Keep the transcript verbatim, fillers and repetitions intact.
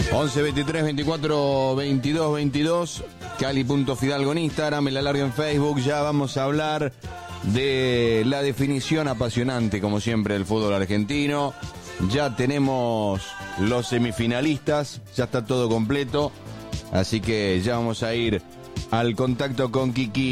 once, veintitrés, veinticuatro, veintidós, veintidós, Cali.Fidalgo en Instagram, el alargue en Facebook. Ya vamos a hablar de la definición apasionante, como siempre, del fútbol argentino. Ya tenemos los semifinalistas, ya está todo completo, así que ya vamos a ir al contacto con Kiki.